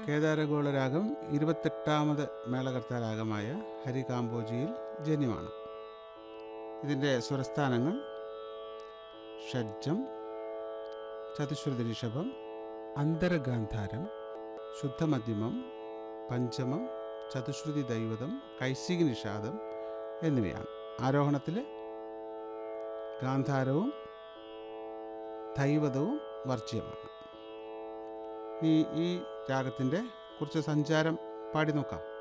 കേദാരഗോള രാഗം 28ാമത് മേളകർത്താ രാഗമായ ഹരികാംബോജിയിൽ ജന്യമാണ്. ഇതിൻ്റെ സ്വരസ്ഥാനങ്ങൾ ഷഡ്ജം, ചതുശ്രുതി ഋഷഭം, അന്തരഗാന്ധാരം, ശുദ്ധമധ്യമം, പഞ്ചമം, ചതുശ്രുതി ദൈവതം, കൈശികി നിഷാദം എന്നിവയാണ്. ആരോഹണത്തിൽ ഗാന്ധാരവും ദൈവതവും വർജ്യമാണ്. ഈ രാഗത്തിൻ്റെ കുറച്ച് സഞ്ചാരം പാടി നോക്കാം.